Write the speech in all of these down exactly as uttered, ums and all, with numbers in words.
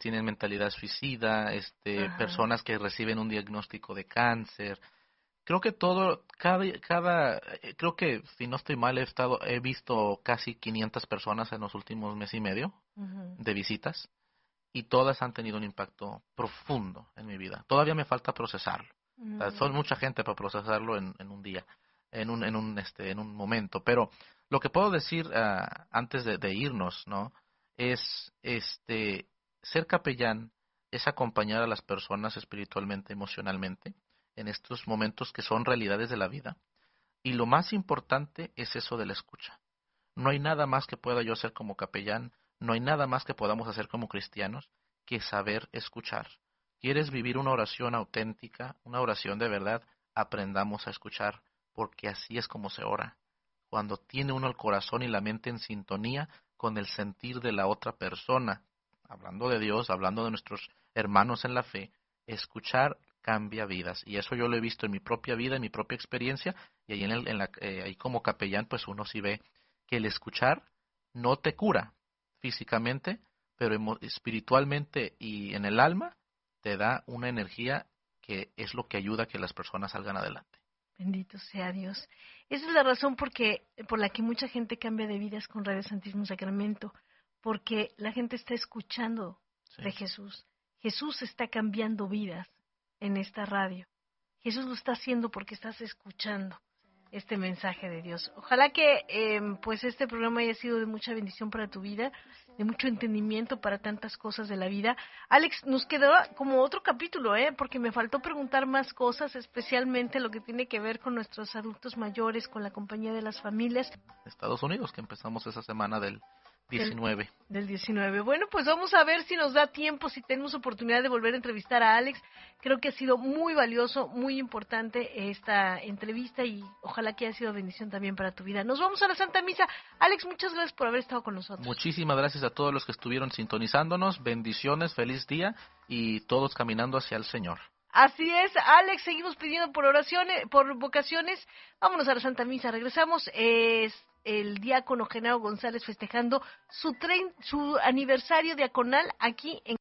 tienen mentalidad suicida, este, Ajá. personas que reciben un diagnóstico de cáncer. Creo que todo, cada, cada, eh, creo que si no estoy mal he estado, he visto casi quinientas personas en los últimos mes y medio Ujú. de visitas y todas han tenido un impacto profundo en mi vida. Todavía me falta procesarlo. O sea, son Mm. mucha gente para procesarlo en, en un día, en un, en un, este, en un momento. Pero lo que puedo decir ah, antes de, de irnos, ¿no? Es, este, ser capellán es acompañar a las personas espiritualmente, emocionalmente, en estos momentos que son realidades de la vida. Y lo más importante es eso de la escucha. No hay nada más que pueda yo hacer como capellán, no hay nada más que podamos hacer como cristianos que saber escuchar. ¿Quieres vivir una oración auténtica, una oración de verdad? Aprendamos a escuchar, porque así es como se ora. Cuando tiene uno el corazón y la mente en sintonía con el sentir de la otra persona, hablando de Dios, hablando de nuestros hermanos en la fe, escuchar cambia vidas. Y eso yo lo he visto en mi propia vida, en mi propia experiencia, y ahí, en el, en la, eh, ahí como capellán, pues uno sí ve que el escuchar no te cura físicamente, pero emo- espiritualmente y en el alma te da una energía que es lo que ayuda a que las personas salgan adelante. Bendito sea Dios. Esa es la razón porque, por la que mucha gente cambia de vidas con Radio Santísimo Sacramento, porque la gente está escuchando Sí. de Jesús. Jesús está cambiando vidas en esta radio. Jesús lo está haciendo porque estás escuchando este mensaje de Dios. Ojalá que eh, pues este programa haya sido de mucha bendición para tu vida, de mucho entendimiento para tantas cosas de la vida. Alex, nos quedó como otro capítulo, ¿eh? Porque me faltó preguntar más cosas, especialmente lo que tiene que ver con nuestros adultos mayores, con la compañía de las familias. Estados Unidos, que empezamos esa semana del Del, diecinueve. del diecinueve. Bueno, pues vamos a ver si nos da tiempo, si tenemos oportunidad de volver a entrevistar a Alex. Creo que ha sido muy valioso, muy importante esta entrevista y ojalá que haya sido bendición también para tu vida. Nos vamos a la Santa Misa. Alex, muchas gracias por haber estado con nosotros. Muchísimas gracias a todos los que estuvieron sintonizándonos. Bendiciones, feliz día y todos caminando hacia el Señor. Así es, Alex, seguimos pidiendo por oraciones, por vocaciones. Vámonos a la Santa Misa, regresamos. Es el diácono Genaro González festejando su, trein, su aniversario diaconal aquí en...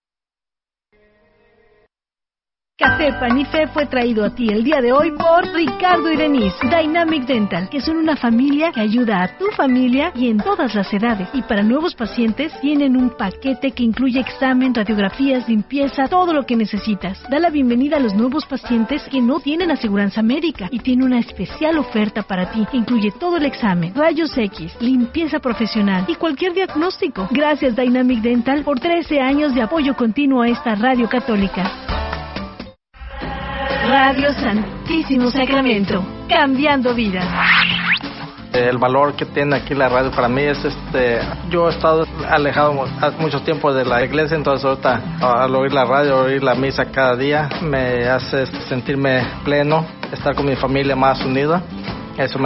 Café Pan y Fe fue traído a ti el día de hoy por Ricardo y Denise, Dynamic Dental, que son una familia que ayuda a tu familia y en todas las edades. Y para nuevos pacientes tienen un paquete que incluye examen, radiografías, limpieza, todo lo que necesitas. Da la bienvenida a los nuevos pacientes que no tienen aseguranza médica y tiene una especial oferta para ti. Incluye todo el examen, rayos X, limpieza profesional y cualquier diagnóstico. Gracias Dynamic Dental por trece años de apoyo continuo a esta radio católica. Radio Santísimo Sacramento, cambiando vidas. El valor que tiene aquí la radio para mí es este, yo he estado alejado hace mucho tiempo de la iglesia, entonces ahorita al oír la radio, oír la misa cada día me hace sentirme pleno, estar con mi familia más unida. Eso me